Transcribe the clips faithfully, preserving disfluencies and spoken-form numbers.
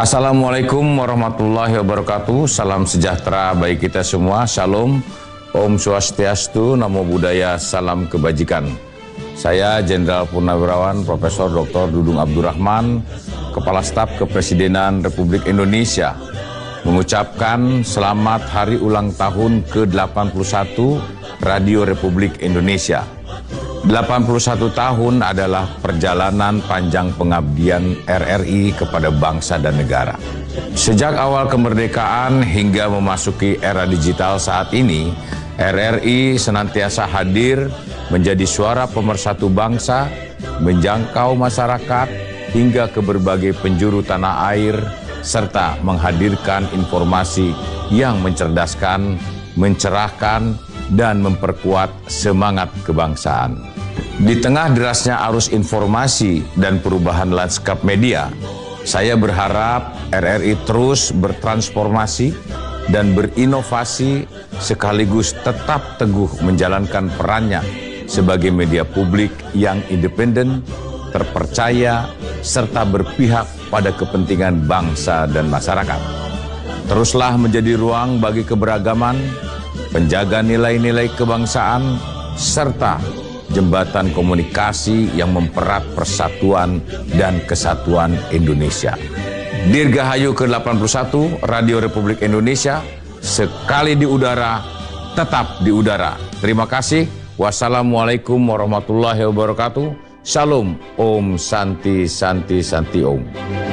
Assalamualaikum warahmatullahi wabarakatuh. Salam sejahtera bagi kita semua. Shalom, Om Swastiastu, Namo Buddhaya, salam kebajikan. Saya Jenderal Purnawirawan Profesor Doktor Dudung Abdurrahman, Kepala Staf Kepresidenan Republik Indonesia, mengucapkan selamat hari ulang tahun ke delapan puluh satu Radio Republik Indonesia. delapan puluh satu tahun adalah perjalanan panjang pengabdian R R I kepada bangsa dan negara. Sejak awal kemerdekaan hingga memasuki era digital saat ini, R R I senantiasa hadir menjadi suara pemersatu bangsa, menjangkau masyarakat hingga ke berbagai penjuru tanah air, serta menghadirkan informasi yang mencerdaskan, mencerahkan, dan memperkuat semangat kebangsaan. Di tengah derasnya arus informasi dan perubahan lanskap media, saya berharap R R I terus bertransformasi dan berinovasi sekaligus tetap teguh menjalankan perannya sebagai media publik yang independen, terpercaya, serta berpihak pada kepentingan bangsa dan masyarakat. Teruslah menjadi ruang bagi keberagaman, penjaga nilai-nilai kebangsaan, serta jembatan komunikasi yang mempererat persatuan dan kesatuan Indonesia. Dirgahayu ke delapan puluh satu Radio Republik Indonesia, sekali di udara, tetap di udara. Terima kasih. Wassalamualaikum warahmatullahi wabarakatuh. Shalom, Om Santi Santi Santi Om.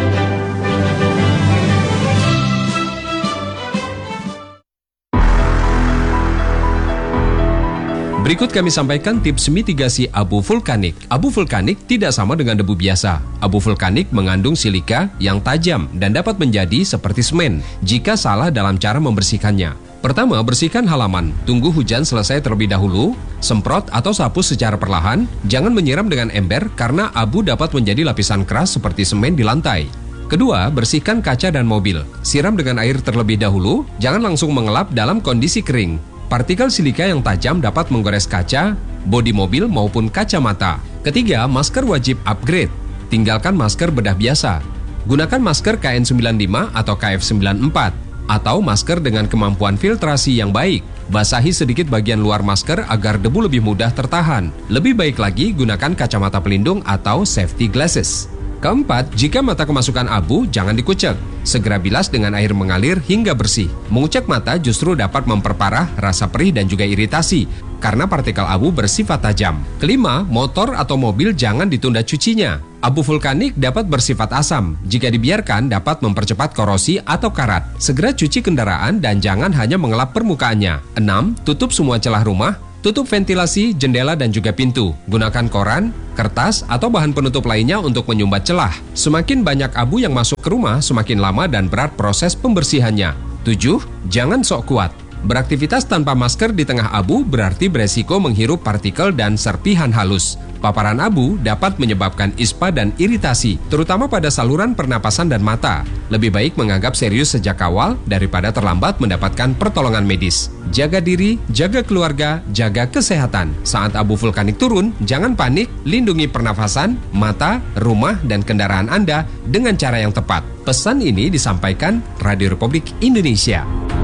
Berikut kami sampaikan tips mitigasi abu vulkanik. Abu vulkanik tidak sama dengan debu biasa. Abu vulkanik mengandung silika yang tajam dan dapat menjadi seperti semen jika salah dalam cara membersihkannya. Pertama, bersihkan halaman. Tunggu hujan selesai terlebih dahulu. Semprot atau sapu secara perlahan. Jangan menyiram dengan ember karena abu dapat menjadi lapisan keras seperti semen di lantai. Kedua, bersihkan kaca dan mobil. Siram dengan air terlebih dahulu. Jangan langsung mengelap dalam kondisi kering. Partikel silika yang tajam dapat menggores kaca, bodi mobil maupun kacamata. Ketiga, masker wajib upgrade. Tinggalkan masker bedah biasa. Gunakan masker K N sembilan puluh lima atau K F sembilan puluh empat atau masker dengan kemampuan filtrasi yang baik. Basahi sedikit bagian luar masker agar debu lebih mudah tertahan. Lebih baik lagi gunakan kacamata pelindung atau safety glasses. Keempat, jika mata kemasukan abu, jangan dikucek. Segera bilas dengan air mengalir hingga bersih. Mengucek mata justru dapat memperparah rasa perih dan juga iritasi, karena partikel abu bersifat tajam. Kelima, motor atau mobil jangan ditunda cucinya. Abu vulkanik dapat bersifat asam. Jika dibiarkan, dapat mempercepat korosi atau karat. Segera cuci kendaraan dan jangan hanya mengelap permukaannya. Enam, tutup semua celah rumah. Tutup ventilasi, jendela, dan juga pintu. Gunakan koran, kertas, atau bahan penutup lainnya untuk menyumbat celah. Semakin banyak abu yang masuk ke rumah, semakin lama dan berat proses pembersihannya. Tujuh, jangan sok kuat. Beraktivitas tanpa masker di tengah abu berarti beresiko menghirup partikel dan serpihan halus. Paparan abu dapat menyebabkan ispa dan iritasi, terutama pada saluran pernapasan dan mata. Lebih baik menganggap serius sejak awal daripada terlambat mendapatkan pertolongan medis. Jaga diri, jaga keluarga, jaga kesehatan. Saat abu vulkanik turun, jangan panik, lindungi pernafasan, mata, rumah, dan kendaraan Anda dengan cara yang tepat. Pesan ini disampaikan Radio Republik Indonesia.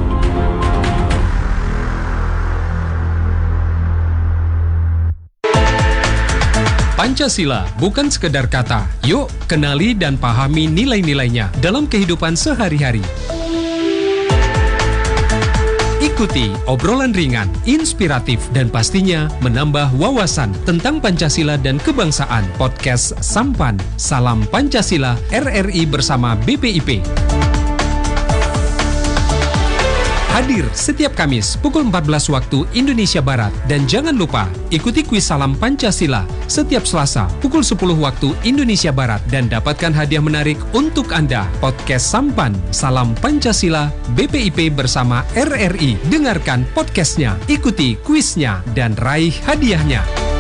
Pancasila bukan sekedar kata. Yuk, kenali dan pahami nilai-nilainya dalam kehidupan sehari-hari. Ikuti obrolan ringan, inspiratif, dan pastinya menambah wawasan tentang Pancasila dan kebangsaan. Podcast Sampan, Salam Pancasila, R R I bersama B P I P. Hadir setiap Kamis pukul empat belas waktu Indonesia Barat. Dan jangan lupa ikuti kuis Salam Pancasila setiap Selasa pukul sepuluh waktu Indonesia Barat. Dan dapatkan hadiah menarik untuk Anda. Podcast Sampan, Salam Pancasila, B P I P bersama R R I. Dengarkan podcastnya, ikuti kuisnya, dan raih hadiahnya.